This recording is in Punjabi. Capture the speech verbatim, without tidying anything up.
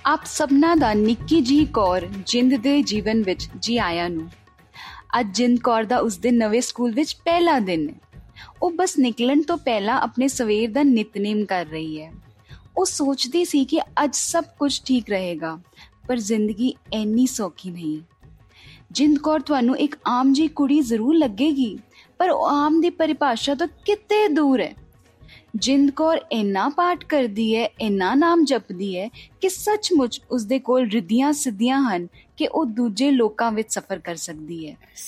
ਆਪ ਸਭਨਾਂ ਦਾ ਨਿੱਕੀ ਜਿਹੀ ਕੌਰ ਜਿੰਦ ਦੇ ਜੀਵਨ ਵਿੱਚ ਜੀ ਆਇਆਂ ਨੂੰ। ਅੱਜ ਜਿੰਦ ਕੌਰ ਦਾ ਉਸਦੇ ਨਵੇਂ ਸਕੂਲ ਵਿੱਚ ਪਹਿਲਾ ਦਿਨ ਹੈ। ਉਹ ਬਸ ਨਿਕਲਣ ਤੋਂ ਪਹਿਲਾਂ ਆਪਣੇ ਸਵੇਰ ਦਾ ਨਿਤਨੇਮ ਕਰ ਰਹੀ ਹੈ। ਉਹ ਸੋਚਦੀ ਸੀ ਕਿ ਅੱਜ ਸਭ ਕੁਝ ਠੀਕ ਰਹੇਗਾ, ਪਰ ਜ਼ਿੰਦਗੀ ਇੰਨੀ ਸੌਖੀ ਨਹੀਂ। ਜਿੰਦ ਕੌਰ ਤੁਹਾਨੂੰ ਇੱਕ ਆਮ ਜਿਹੀ ਕੁੜੀ ਜ਼ਰੂਰ ਲੱਗੇਗੀ, ਪਰ ਉਹ ਆਮ ਦੀ ਪਰਿਭਾਸ਼ਾ ਤੋਂ ਕਿਤੇ ਦੂਰ ਹੈ। ਜਿੰਦ ਕੌਰ ਇੰਨਾ ਪਾਠ ਕਰਦੀ ਹੈ, ਇੰਨਾ ਨਾਮ ਜਪਦੀ ਹੈ ਕਿ ਸੱਚਮੁੱਚ ਉਸਦੇ ਕੋਲ ਰਿੱਧੀਆਂ ਸਿੱਧੀਆਂ ਹਨ ਕਿ ਉਹ ਦੂਜੇ ਲੋਕਾਂ ਵਿੱਚ ਸਫ਼ਰ ਕਰ ਸਕਦੀ ਹੈ।